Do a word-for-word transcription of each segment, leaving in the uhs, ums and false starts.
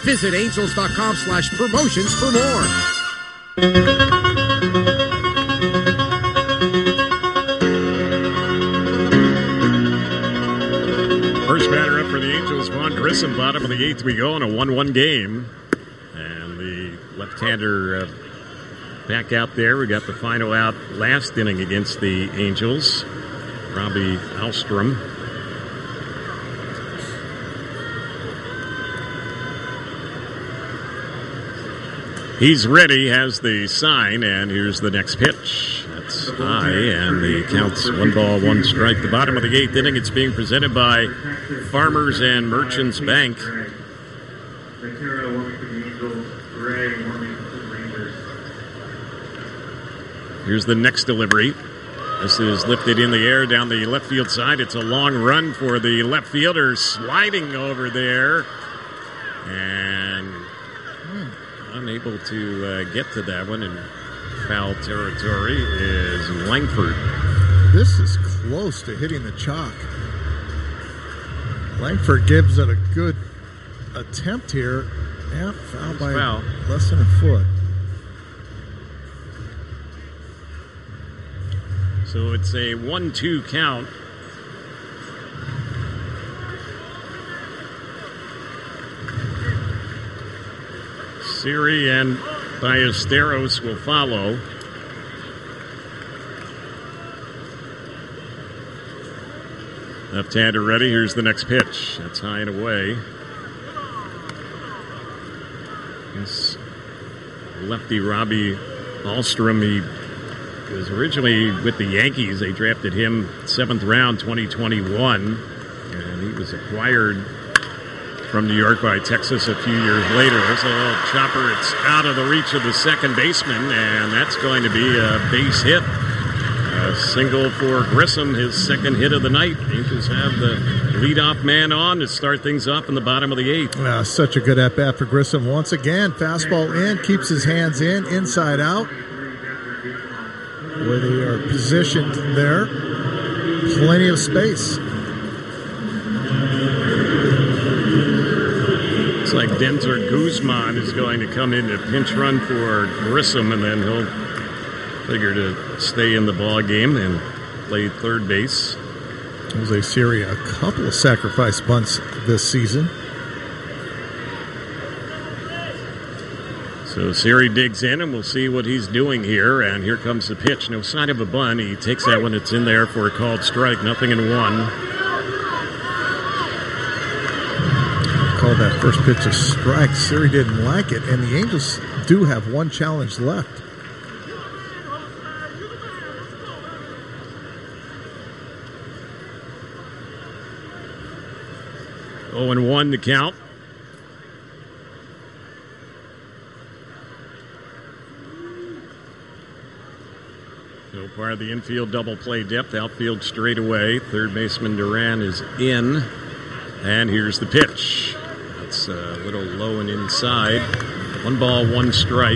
Visit angels.com slash promotions for more. First batter up for the Angels, Vaughn Grissom. Bottom of the eighth we go in a one one game. And the left-hander uh, back out there. We got the final out last inning against the Angels. Robbie Alstrom. He's ready, has the sign, and here's the next pitch. That's high, and the count's one ball, one strike. The bottom of the eighth inning, it's being presented by Farmers and Merchants Bank. Here's the next delivery. This is lifted in the air down the left field side. It's a long run for the left fielder, sliding over there. And unable to uh, get to that one in foul territory is Langford. This is close to hitting the chalk. Langford gives it a good attempt here. Yeah, foul by foul. less than a foot. So it's a one two count. Siri and Ballesteros will follow. Left-hander ready. Here's the next pitch. That's high and away. This lefty Robbie Alstrom, he was originally with the Yankees. They drafted him seventh round, twenty twenty-one. And he was acquired from New York by Texas a few years later. There's a little chopper. It's out of the reach of the second baseman, and that's going to be a base hit. A single for Grissom, his second hit of the night. Angels have the leadoff man on to start things off in the bottom of the eighth. Uh, such a good at-bat for Grissom. Once again, fastball in, keeps his hands in, inside out. Where they are positioned there. Plenty of space. Looks like Denzer Guzman is going to come in to pinch run for Grissom, and then he'll figure to stay in the ball game and play third base. Jose Siri, a couple of sacrifice bunts this season. So Siri digs in, and we'll see what he's doing here. And here comes the pitch. No sign of a bunt. He takes that one. It's in there for a called strike. Nothing in one. Called that first pitch a strike. Siri didn't like it, and the Angels do have one challenge left. oh and one to count. So part of the infield double play depth, outfield straight away. Third baseman Duran is in. And here's the pitch. That's a little low and inside. One ball, one strike.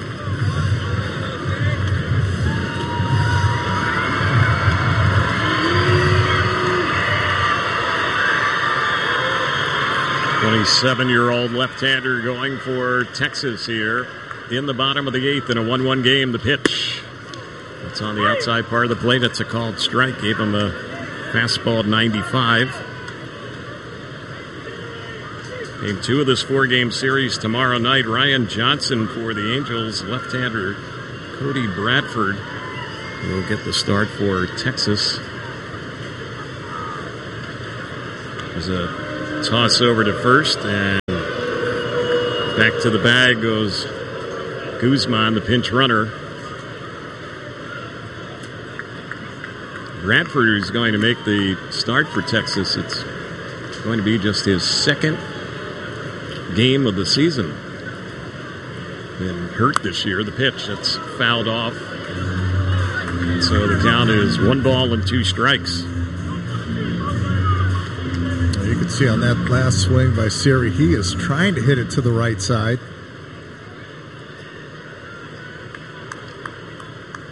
twenty-seven-year-old left-hander going for Texas here in the bottom of the eighth in a one one game. The pitch. It's on the outside part of the plate. It's a called strike. Gave him a fastball at ninety-five. Game two of this four-game series tomorrow night. Ryan Johnson for the Angels. Left-hander Cody Bradford will get the start for Texas. There's a toss over to first, and back to the bag goes Guzman, the pinch runner. Bradford is going to make the start for Texas. It's going to be just his second game of the season. Been hurt this year. The pitch that's fouled off. And so the count is one ball and two strikes. You can see on that last swing by Siri, he is trying to hit it to the right side.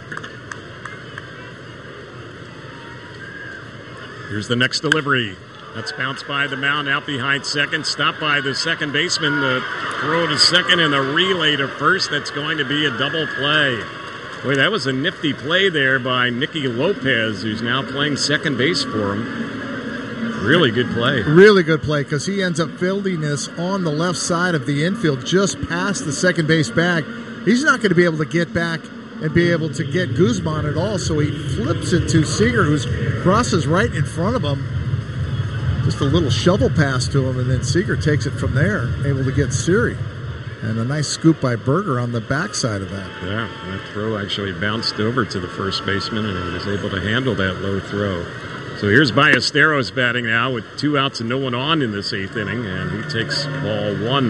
Here's the next delivery. That's bounced by the mound out behind second. Stopped by the second baseman. The throw to second and the relay to first. That's going to be a double play. Boy, that was a nifty play there by Nicky Lopez, who's now playing second base for him. Really good play. Really good play because he ends up fielding this on the left side of the infield, just past the second base bag. He's not going to be able to get back and be able to get Guzman at all, so he flips it to Seager, who crosses right in front of him. Just a little shovel pass to him, and then Seager takes it from there, able to get Siri. And a nice scoop by Berger on the backside of that. Yeah, that throw actually bounced over to the first baseman, and he was able to handle that low throw. So here's Ballesteros batting now with two outs and no one on in this eighth inning, and he takes ball one.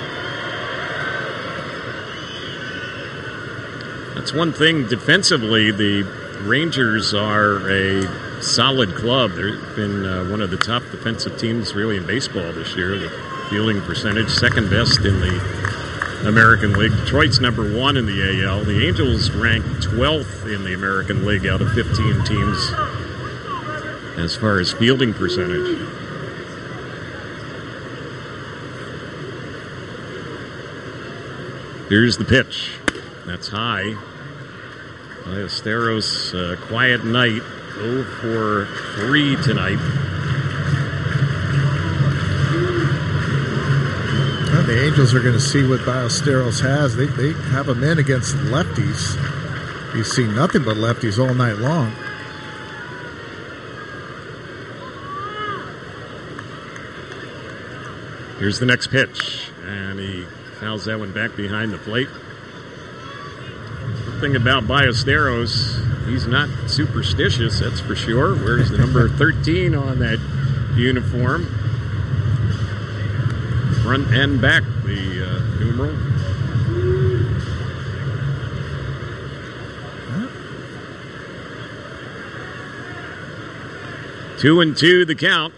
That's one thing defensively. The Rangers are a solid club. They've been uh, one of the top defensive teams really in baseball this year. The fielding percentage, second best in the American League. Detroit's number one in the A L. The Angels rank twelfth in the American League out of fifteen teams as far as fielding percentage. Here's the pitch. That's high. Ballesteros, uh, quiet night. oh for three tonight. Well, the Angels are going to see what Ballesteros has. They, they have him in against lefties. He's seen nothing but lefties all night long. Here's the next pitch, and he fouls that one back behind the plate. The thing about Ballesteros, he's not superstitious, that's for sure. Wears the number thirteen on that uniform. Front and back, the uh, numeral. Two and two, the count.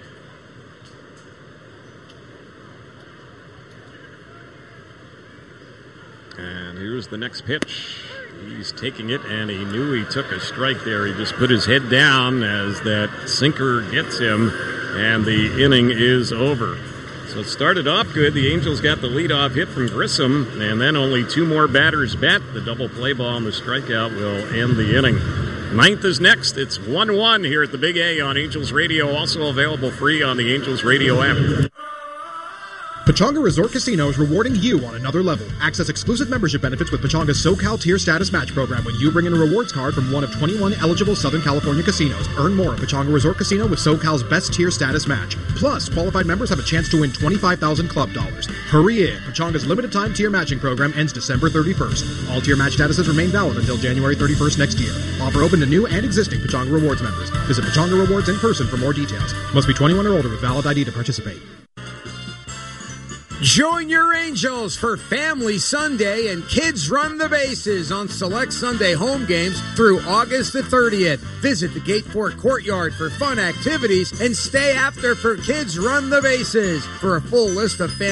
And here's the next pitch. He's taking it, and he knew he took a strike there. He just put his head down as that sinker gets him, and the inning is over. So it started off good. The Angels got the leadoff hit from Grissom, and then only two more batters bat. The double play ball and the strikeout will end the inning. Ninth is next. It's one one here at the Big A on Angels Radio, also available free on the Angels Radio app. Pechanga Resort Casino is rewarding you on another level. Access exclusive membership benefits with Pechanga's SoCal Tier Status Match program when you bring in a rewards card from one of twenty-one eligible Southern California casinos. Earn more at Pechanga Resort Casino with SoCal's Best Tier Status Match. Plus, qualified members have a chance to win twenty-five thousand club dollars. Hurry in. Pechanga's limited time tier matching program ends December thirty-first. All tier match statuses remain valid until January thirty-first next year. Offer open to new and existing Pechanga Rewards members. Visit Pechanga Rewards in person for more details. Must be twenty-one or older with valid I D to participate. Join your Angels for Family Sunday and Kids Run the Bases on select Sunday home games through August the thirtieth. Visit the Gate Fort Courtyard for fun activities and stay after for Kids Run the Bases. For a full list of family